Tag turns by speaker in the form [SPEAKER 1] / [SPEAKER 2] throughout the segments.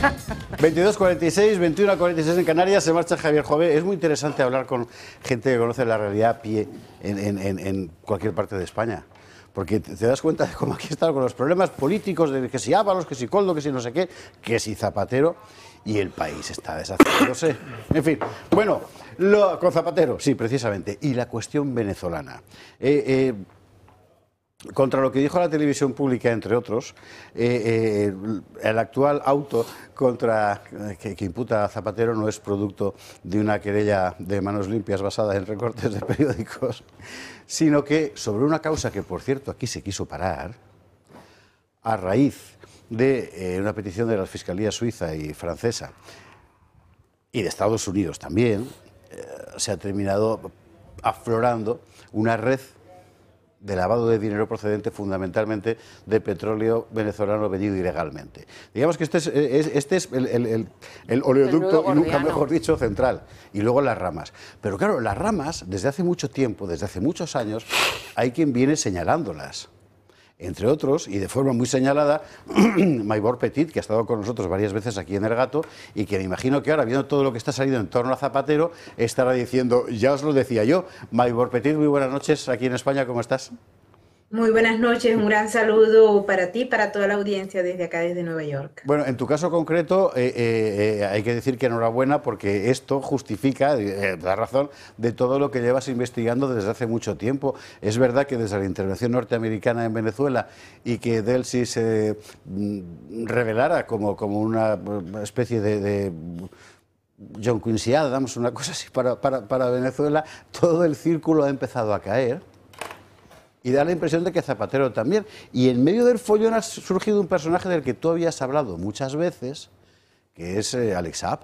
[SPEAKER 1] 22:46, 21:46 en Canarias, se marcha Javier Jové. Es muy interesante hablar con gente que conoce la realidad a pie en cualquier parte de España. Porque te das cuenta de cómo aquí están con los problemas políticos, de que si Ábalos, que si Koldo, que si no sé qué, que si Zapatero, y el país está deshaciéndose. En fin, bueno, con Zapatero, sí, precisamente. Y la cuestión venezolana. Contra lo que dijo la televisión pública, entre otros, el actual auto que imputa a Zapatero no es producto de una querella de manos limpias basada en recortes de periódicos, sino que sobre una causa que, por cierto, aquí se quiso parar, a raíz de una petición de la Fiscalía suiza y francesa, y de Estados Unidos también, se ha terminado aflorando una red de lavado de dinero procedente fundamentalmente de petróleo venezolano venido ilegalmente. Digamos que este es el oleoducto, y nunca mejor dicho, central. Y luego las ramas. Pero claro, las ramas, desde hace mucho tiempo, desde hace muchos años, hay quien viene señalándolas. Entre otros, y de forma muy señalada, Maybor Petit, que ha estado con nosotros varias veces aquí en El Gato, y que me imagino que ahora, viendo todo lo que está saliendo en torno a Zapatero, estará diciendo, ya os lo decía yo. Maybor Petit, muy buenas noches aquí en España, ¿cómo estás?
[SPEAKER 2] Muy buenas noches, un gran saludo para ti, para toda la audiencia desde acá, desde Nueva York.
[SPEAKER 1] Bueno, en tu caso concreto, hay que decir que enhorabuena porque esto justifica, da razón, de todo lo que llevas investigando desde hace mucho tiempo. Es verdad que desde la intervención norteamericana en Venezuela y que Delcy se revelara como una especie de John Quincy Adams, una cosa así para Venezuela, todo el círculo ha empezado a caer. Y da la impresión de que Zapatero también. Y en medio del follón ha surgido un personaje del que tú habías hablado muchas veces, que es Alex Saab.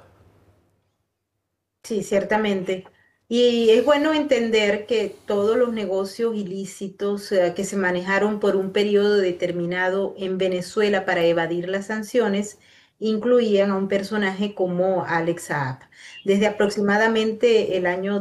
[SPEAKER 2] Sí, ciertamente. Y es bueno entender que todos los negocios ilícitos que se manejaron por un periodo determinado en Venezuela para evadir las sanciones incluían a un personaje como Alex Saab. Desde aproximadamente el año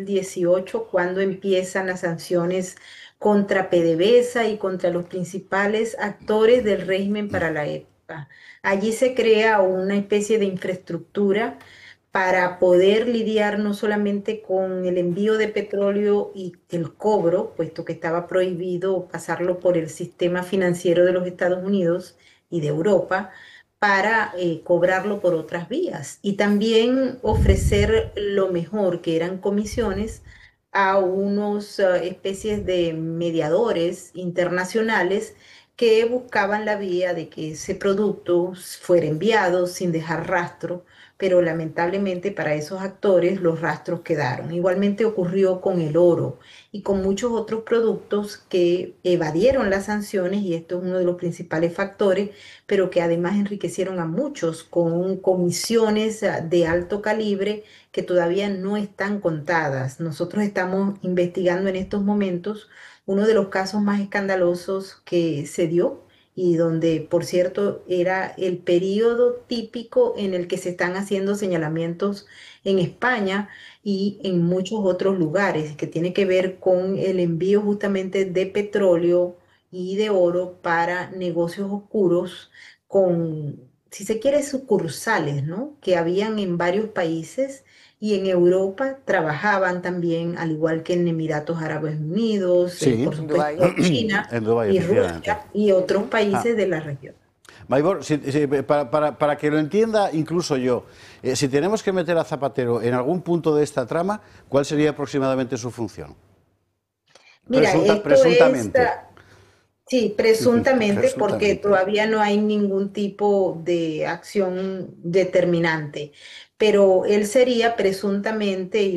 [SPEAKER 2] 2018, cuando empiezan las sanciones contra PDVSA y contra los principales actores del régimen para la época. Allí se crea una especie de infraestructura para poder lidiar no solamente con el envío de petróleo y el cobro, puesto que estaba prohibido pasarlo por el sistema financiero de los Estados Unidos y de Europa, para cobrarlo por otras vías. Y también ofrecer lo mejor, que eran comisiones, a unos especies de mediadores internacionales que buscaban la vía de que ese producto fuera enviado sin dejar rastro, pero lamentablemente para esos actores los rastros quedaron. Igualmente ocurrió con el oro y con muchos otros productos que evadieron las sanciones, y esto es uno de los principales factores, pero que además enriquecieron a muchos con comisiones de alto calibre que todavía no están contadas. Nosotros estamos investigando en estos momentos uno de los casos más escandalosos que se dio, y donde, por cierto, era el periodo típico en el que se están haciendo señalamientos en España y en muchos otros lugares, que tiene que ver con el envío justamente de petróleo y de oro para negocios oscuros con, si se quiere, sucursales, ¿no? Que habían en varios países, y en Europa trabajaban también, al igual que en Emiratos Árabes Unidos,
[SPEAKER 1] Sí,
[SPEAKER 2] por supuesto China
[SPEAKER 1] en Dubái,
[SPEAKER 2] y
[SPEAKER 1] efectivamente.
[SPEAKER 2] Rusia y otros
[SPEAKER 1] Ah,
[SPEAKER 2] países de la región.
[SPEAKER 1] Maybor, para que lo entienda incluso yo, si tenemos que meter a Zapatero en algún punto de esta trama, ¿cuál sería aproximadamente su función?
[SPEAKER 2] Mira, esto es,
[SPEAKER 1] Presuntamente.
[SPEAKER 2] sí, presuntamente, porque
[SPEAKER 1] Presuntamente.
[SPEAKER 2] todavía no hay ningún tipo de acción determinante, pero él sería presuntamente